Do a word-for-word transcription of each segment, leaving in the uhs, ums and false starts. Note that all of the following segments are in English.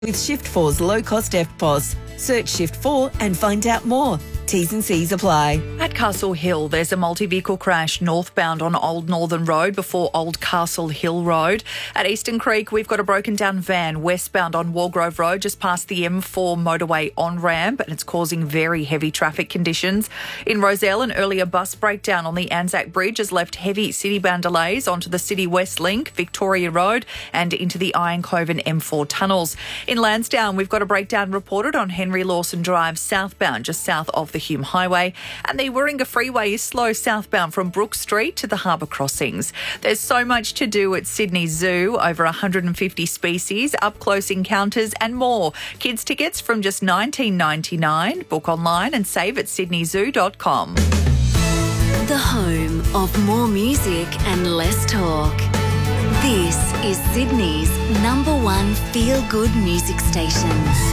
With Shift four's low-cost F P O S. Search Shift four and find out more. T's and C's apply. At Castle Hill, there's a multi-vehicle crash northbound on Old Northern Road before Old Castle Hill Road. At Eastern Creek, we've got a broken-down van westbound on Walgrove Road just past the M four motorway on-ramp, and it's causing very heavy traffic conditions. In Rozelle, an earlier bus breakdown on the Anzac Bridge has left heavy city-bound delays onto the City West Link, Victoria Road, and into the Iron Cove and M four tunnels. In Lansdowne, we've got a breakdown reported on Henry Lawson Drive southbound, just south of the Hume Highway, and the Warringah Freeway is slow southbound from Brook Street to the harbour crossings. There's so much to do at Sydney Zoo, over one hundred fifty species, up-close encounters and more. Kids tickets from just nineteen ninety-nine. Book online and save at sydney zoo dot com. The home of more music and less talk. This is Sydney's number one feel-good music station.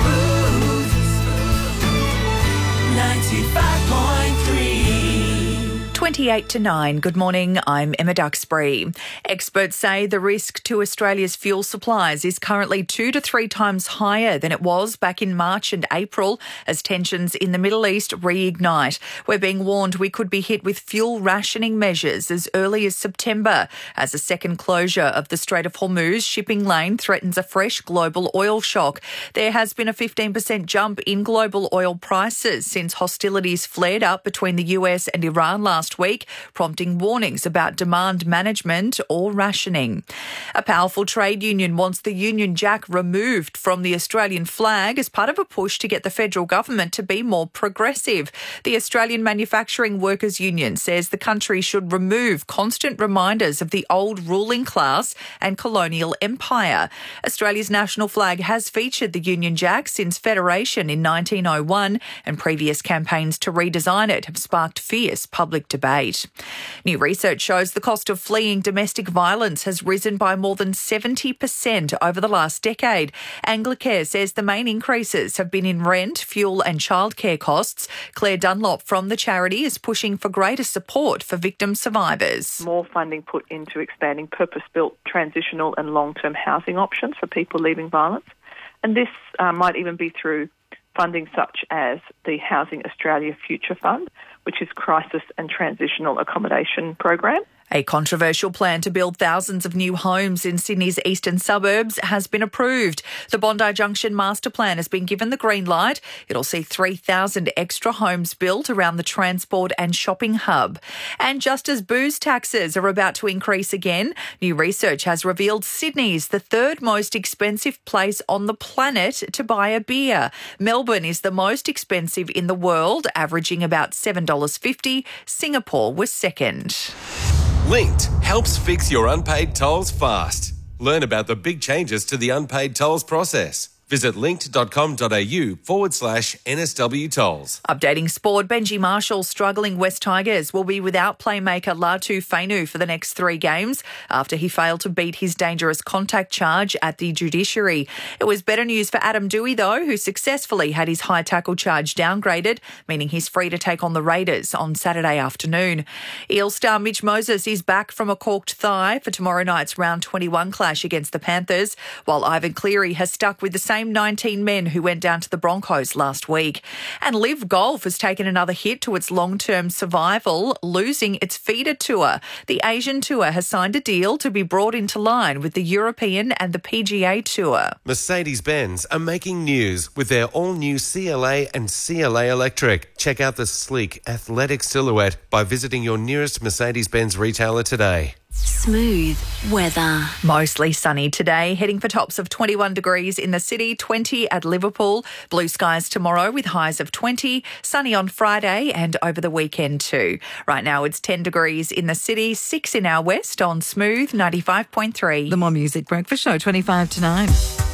ninety-five point three. twenty-eight to nine. Good morning, I'm Emma Duxbury. Experts say the risk to Australia's fuel supplies is currently two to three times higher than it was back in March and April as tensions in the Middle East reignite. We're being warned we could be hit with fuel rationing measures as early as September as a second closure of the Strait of Hormuz shipping lane threatens a fresh global oil shock. There has been a fifteen percent jump in global oil prices since hostilities flared up between the U S and Iran last week, prompting warnings about demand management or rationing. A powerful trade union wants the Union Jack removed from the Australian flag as part of a push to get the federal government to be more progressive. The Australian Manufacturing Workers Union says the country should remove constant reminders of the old ruling class and colonial empire. Australia's national flag has featured the Union Jack since Federation in nineteen oh one, and previous campaigns to redesign it have sparked fierce public debate. New research shows the cost of fleeing domestic violence has risen by more than seventy percent over the last decade. Anglicare says the main increases have been in rent, fuel and childcare costs. Claire Dunlop from the charity is pushing for greater support for victim survivors. More funding put into expanding purpose-built transitional and long-term housing options for people leaving violence. And this uh, might even be through funding such as the Housing Australia Future Fund, which is crisis and transitional accommodation program. A controversial plan to build thousands of new homes in Sydney's eastern suburbs has been approved. The Bondi Junction Master Plan has been given the green light. It'll see three thousand extra homes built around the transport and shopping hub. And just as booze taxes are about to increase again, new research has revealed Sydney's the third most expensive place on the planet to buy a beer. Melbourne is the most expensive in the world, averaging about seven dollars fifty. Singapore was second. Linked helps fix your unpaid tolls fast. Learn about the big changes to the unpaid tolls process. Visit linked.com.au forward slash NSW tolls. Updating sport, Benji Marshall's struggling West Tigers will be without playmaker Latu Fainu for the next three games after he failed to beat his dangerous contact charge at the judiciary. It was better news for Adam Dewey, though, who successfully had his high tackle charge downgraded, meaning he's free to take on the Raiders on Saturday afternoon. Eel star Mitch Moses is back from a corked thigh for tomorrow night's round twenty-one clash against the Panthers, while Ivan Cleary has stuck with the same nineteen men who went down to the Broncos last week. And Live Golf has taken another hit to its long-term survival, losing its feeder tour. The Asian Tour has signed a deal to be brought into line with the European and the P G A Tour. Mercedes-Benz are making news with their all-new C L A and C L A Electric. Check out the sleek, athletic silhouette by visiting your nearest Mercedes-Benz retailer today. Smooth weather. Mostly sunny today, heading for tops of twenty-one degrees in the city, twenty at Liverpool. Blue skies tomorrow with highs of twenty, sunny on Friday and over the weekend too. Right now it's ten degrees in the city, six in our west on Smooth ninety-five point three. The More Music Breakfast Show, twenty-five to nine.